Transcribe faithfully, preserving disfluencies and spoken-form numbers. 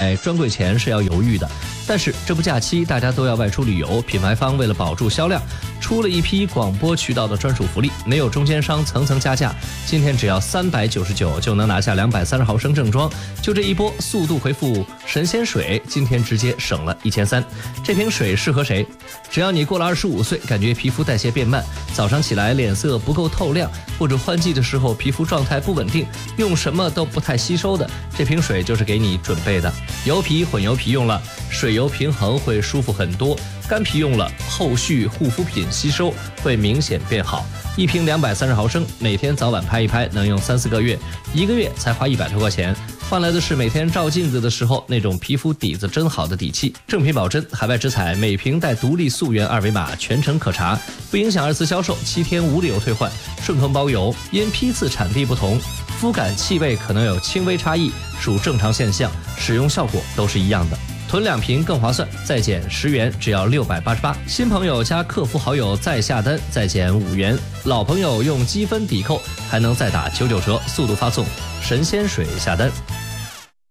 买专柜前是要犹豫的，但是这部假期大家都要外出旅游，品牌方为了保住销量，出了一批广播渠道的专属福利，没有中间商层层加价，今天只要三百九十九就能拿下两百三十毫升正装，就这一波速度回复神仙水，今天直接省了一千三。这瓶水适合谁？只要你过了二十五岁，感觉皮肤代谢变慢，早上起来脸色不够透亮，或者换季的时候皮肤状态不稳定，用什么都不太吸收的，这瓶水就是给你准备的。油皮混油皮用了，水油平衡会舒服很多，干皮用了，后续护肤品吸收会明显变好。一瓶两百三十毫升，每天早晚拍一拍，能用三四个月，一个月才花一百多块钱，换来的是每天照镜子的时候那种皮肤底子真好的底气。正品保真，海外直采，每瓶带独立溯源二维码，全程可查，不影响二次销售，七天无理由退换，顺丰包邮。因批次产地不同，肤感气味可能有轻微差异，属正常现象，使用效果都是一样的。囤两瓶更划算，再减十元，只要六百八十八。新朋友加客服好友再下单，再减五元。老朋友用积分抵扣，还能再打九九折，速度发送神仙水下单。